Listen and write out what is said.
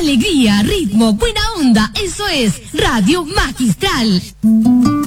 alegría, ritmo, buena onda. Eso es Radio Magistral.